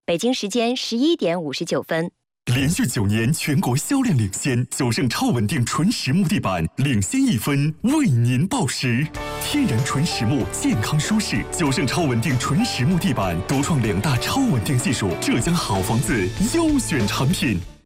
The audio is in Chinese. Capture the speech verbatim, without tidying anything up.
北京时间十一点五十九分。 连续九年全国销量领先，九盛超稳定纯实木地板领先一分，为您报时。天然纯实木，健康舒适。九盛超稳定纯实木地板独创两大超稳定技术，浙江好房子优选产品。